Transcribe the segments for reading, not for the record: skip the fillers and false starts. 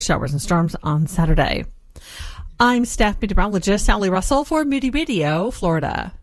Showers and storms on Saturday. I'm staff meteorologist Sally Russell for Moody Radio, Florida.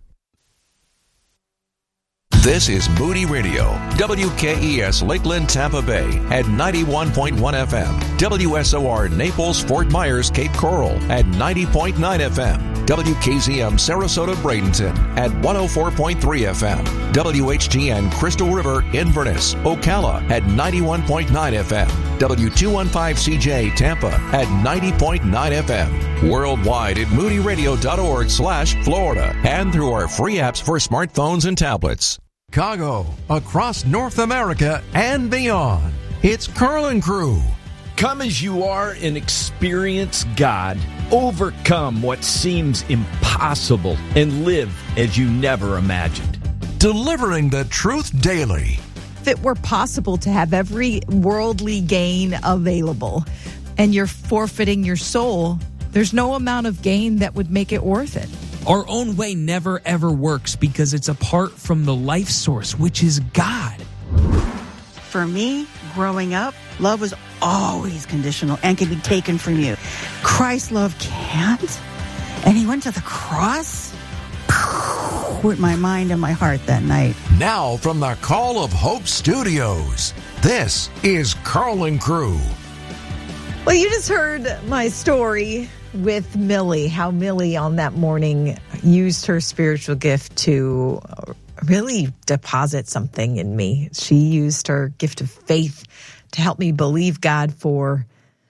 This is Moody Radio, WKES Lakeland, Tampa Bay at 91.1 FM, WSOR Naples, Fort Myers, Cape Coral at 90.9 FM, WKZM Sarasota, Bradenton at 104.3 FM, WHTN Crystal River, Inverness, Ocala at 91.9 FM, W215CJ Tampa at 90.9 FM, worldwide at moodyradio.org/Florida and through our free apps for smartphones and tablets. Chicago, across North America and beyond. It's Carl and Crew. Come as you are and experience God. Overcome what seems impossible and live as you never imagined. Delivering the truth daily. If it were possible to have every worldly gain available and you're forfeiting your soul, there's no amount of gain that would make it worth it. Our own way never, ever works because it's apart from the life source, which is God. For me, growing up, love was always conditional and can be taken from you. Christ's love can't. And he went to the cross with my mind and my heart that night. Now from the Call of Hope Studios, this is Carl and Crew. Well, you just heard my story with Millie, how Millie on that morning used her spiritual gift to really deposit something in me. She used her gift of faith to help me believe God for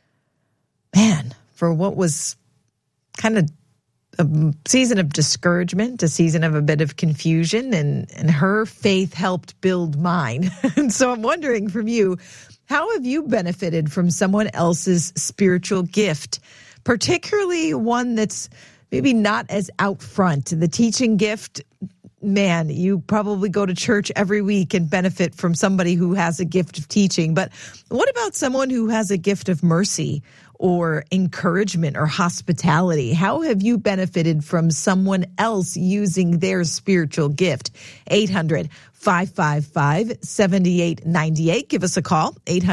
what was kind of a season of discouragement, a season of a bit of confusion, and her faith helped build mine. And so I'm wondering from you, how have you benefited from someone else's spiritual gift? Particularly one that's maybe not as out front. The teaching gift, man, you probably go to church every week and benefit from somebody who has a gift of teaching. But what about someone who has a gift of mercy or encouragement or hospitality? How have you benefited from someone else using their spiritual gift? 800-555-7898. Give us a call,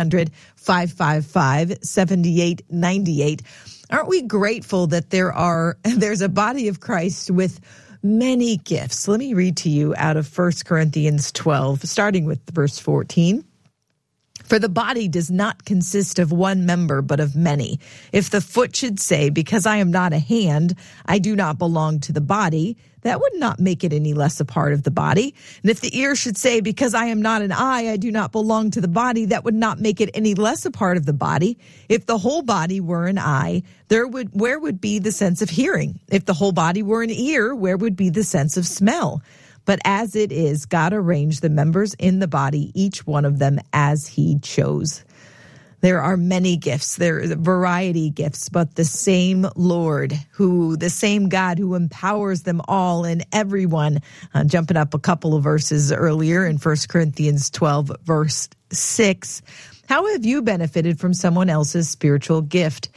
800-555-7898. Aren't we grateful that there's a body of Christ with many gifts? Let me read to you out of 1 Corinthians 12, starting with verse 14. For the body does not consist of one member, but of many. If the foot should say, because I am not a hand, I do not belong to the body, that would not make it any less a part of the body. And if the ear should say, because I am not an eye, I do not belong to the body, that would not make it any less a part of the body. If the whole body were an eye, where would be the sense of hearing? If the whole body were an ear, where would be the sense of smell? But as it is, God arranged the members in the body, each one of them as he chose. There are many gifts, there are variety gifts, but the same Lord, the same God who empowers them all and everyone. Jumping up a couple of verses earlier in 1 Corinthians 12, verse 6. How have you benefited from someone else's spiritual gift?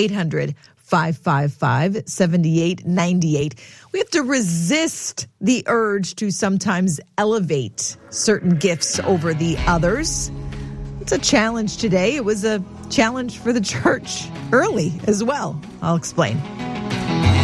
800-555-7898. We have to resist the urge to sometimes elevate certain gifts over the others. It's a challenge today. It was a challenge for the church early as well. I'll explain.